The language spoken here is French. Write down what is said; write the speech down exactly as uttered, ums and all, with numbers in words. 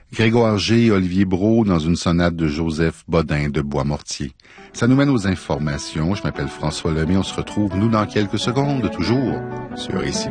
Grégoire G et Olivier Brault dans une sonate de Joseph Bodin de Boismortier. Ça nous mène aux informations. Je m'appelle François Lemay. On se retrouve, nous, dans quelques secondes, toujours sur Ici